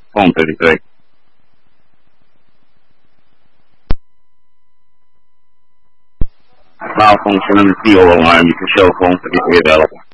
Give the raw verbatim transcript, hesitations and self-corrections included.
phone thirty-three. Malfunction in the C O alarm. You can show phone thirty-three available.